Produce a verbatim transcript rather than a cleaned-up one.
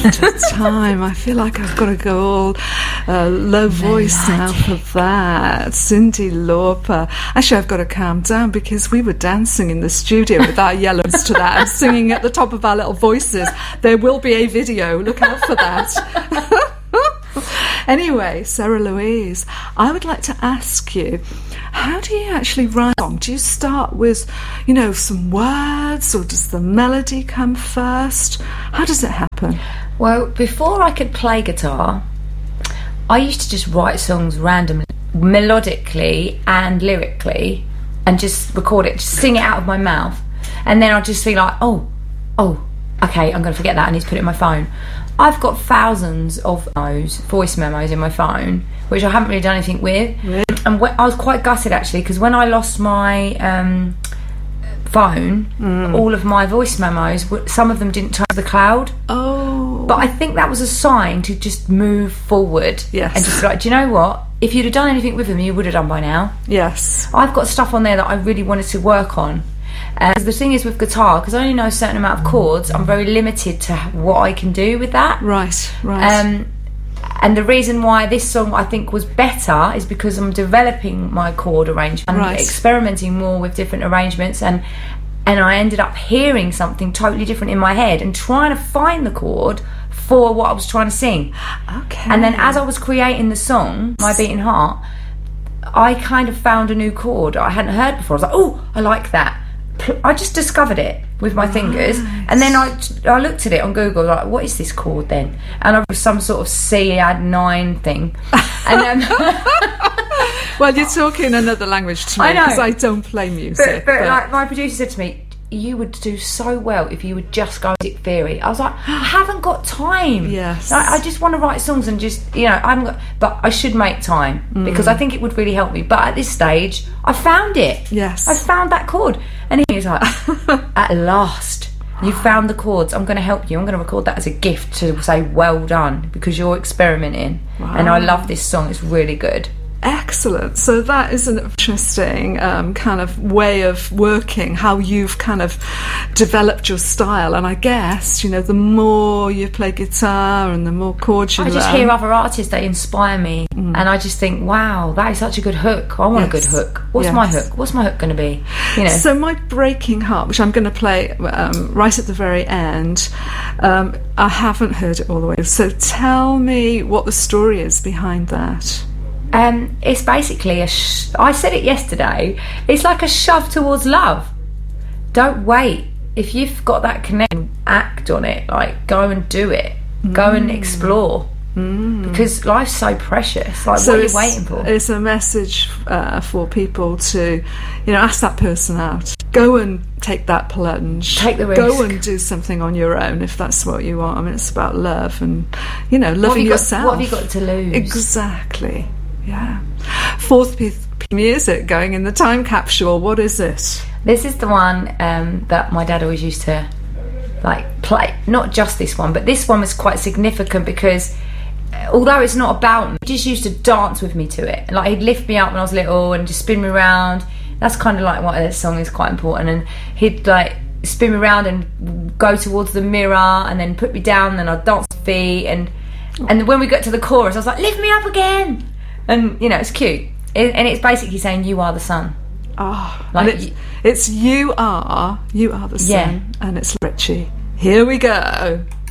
Beat of Time. I feel like I've got to go all uh, low voice now for that. Cyndi Lauper. Actually, I've got to calm down because we were dancing in the studio with our yellows to that and singing at the top of our little voices. There will be a video. Look out for that. Anyway, Sarah Louise, I would like to ask you, how do you actually write a song? Do you start with, you know, some words, or does the melody come first? How does it happen? Well, before I could play guitar, I used to just write songs randomly, melodically and lyrically, and just record it, just sing it out of my mouth. And then I'd just be like, oh, oh, okay, I'm going to forget that, I need to put it in my phone. I've got thousands of those voice memos in my phone, which I haven't really done anything with. Really? And wh- I was quite gutted, actually, because when I lost my um, phone, mm. all of my voice memos, some of them didn't turn to the cloud. Oh. But I think that was a sign to just move forward. Yes. And just like, do you know what? If you'd have done anything with them, you would have done by now. Yes. I've got stuff on there that I really wanted to work on. Uh, the thing is with guitar, because I only know a certain amount of chords, I'm very limited to what I can do with that. Right, right. Um, and the reason why this song I think was better is because I'm developing my chord arrangement and right. experimenting more with different arrangements, and and I ended up hearing something totally different in my head and trying to find the chord for what I was trying to sing. Okay. And then as I was creating the song, My Beating Heart, I kind of found a new chord I hadn't heard before. I was like, oh, I like that. I just discovered it with my fingers, right. and then I, I looked at it on Google, like, what is this chord then? And I was some sort of C add nine thing. And then well, you're talking another language to me, because I, I don't play music. But, but, but... like, my producer said to me, you would do so well if you would just go music theory. I was like, I haven't got time. Yes. I, I just want to write songs and just, you know, I haven't got, but I should make time mm. because I think it would really help me. But at this stage, I found it. Yes. I found that chord. And he was like, at last, you found the chords. I'm going to help you. I'm going to record that as a gift to say, well done, because you're experimenting. Wow. And I love this song. It's really good. Excellent. So that is an interesting um, kind of way of working, how you've kind of developed your style. And I guess, you know, the more you play guitar and the more chords you I learn. just hear other artists that inspire me, mm. and I just think, wow, that is such a good hook. I want yes. a good hook. What's yes. my hook? What's my hook going to be? You know. So My Breaking Heart, which I'm going to play um, right at the very end, um, I haven't heard it all the way. So tell me what the story is behind that. Um, it's basically a sh- I said it yesterday, it's like a shove towards love. Don't wait. If you've got that connection, act on it. Like, go and do it. Mm. Go and explore. Mm. Because life's so precious. Like, so what are you waiting for? It's a message uh, for people to, you know, ask that person out. Go and take that plunge. Take the risk. Go and do something on your own if that's what you want. I mean, it's about love and, you know, loving what you yourself. Got, what have you got to lose? Exactly. Yeah. Fourth piece of music going in the time capsule. What is it? This is the one um, that my dad always used to like play. Not just this one, but this one was quite significant because although it's not about me, he just used to dance with me to it. Like, he'd lift me up when I was little and just spin me around. That's kind of like why this song is quite important. And he'd like spin me around and go towards the mirror and then put me down, and then I'd dance with feet, and and when we got to the chorus I was like, lift me up again. And, you know, it's cute. It, and it's basically saying, you are the sun. Oh, like, and it's, it's you are, you are the sun. Yeah. And it's Richie. Here we go.